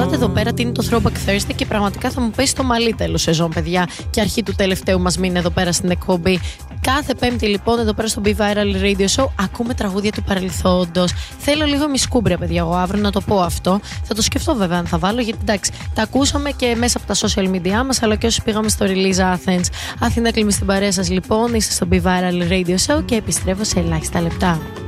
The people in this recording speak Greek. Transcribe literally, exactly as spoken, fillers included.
ρωτάτε εδώ πέρα τι είναι το Throwback Thursday και πραγματικά θα μου πέσει το μαλλί τέλος σεζόν, παιδιά, και αρχή του τελευταίου μας μήνα εδώ πέρα στην εκπομπή. Κάθε Πέμπτη λοιπόν εδώ πέρα στο Be Viral Radio Show ακούμε τραγούδια του παρελθόντος. Θέλω λίγο μισκούμπρια, παιδιά, εγώ αύριο να το πω αυτό. Θα το σκεφτώ βέβαια αν θα βάλω, γιατί εντάξει, τα ακούσαμε και μέσα από τα social media μας, αλλά και όσοι πήγαμε στο Release Athens. Αθήνα Κλίμη στην παρέα σας λοιπόν, είστε στο Be Viral Radio Show και επιστρέφω σε ελάχιστα λεπτά.